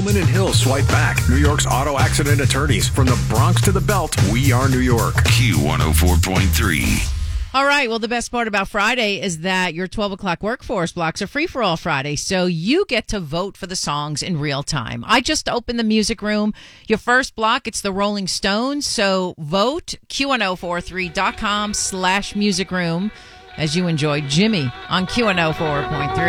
Newman and Hill swipe back. New York's auto accident attorneys. From the Bronx to the Belt, we are New York. Q104.3. All right. Well, the best part about Friday is that your 12 o'clock workforce blocks are free for all Friday, so you get to vote for the songs in real time. I just opened the music room. Your first block, it's the Rolling Stones, so vote Q1043.com/music room as you enjoy Jimmy on Q104.3.